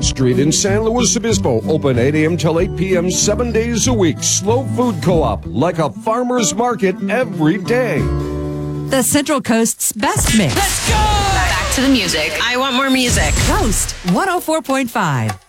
Street in San Luis Obispo. Open 8 a.m. till 8 p.m. 7 days a week. Slow Food Co-op, like a farmer's market every day. The Central Coast's best mix. Let's go! Back to the music. I want more music. Coast 104.5.